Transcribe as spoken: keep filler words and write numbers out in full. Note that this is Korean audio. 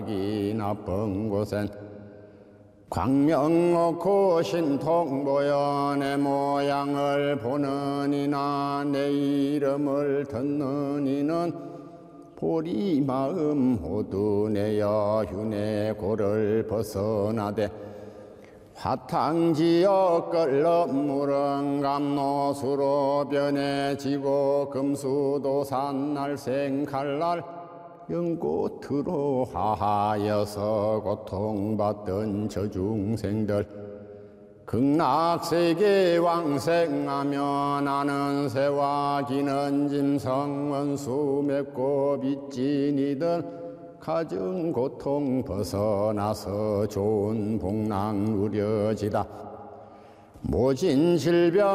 이 나쁜 곳엔 광명 놓고 신통 보여 내 모양을 보는 이나 내 이름을 듣는 이는 보리 마음 모두 내어 휴내 고를 벗어나되 화탕지어 끓는 물은 감노수로 변해지고 금수도산 날생 칼날 연꽃으로 하하여서 고통받던 저 중생들 극락세계 왕생하며 나는 새와 기는 짐승 원수 맺고 빚진 이들 가증 고통 벗어나서 좋은 복락 누려지다 모진 질병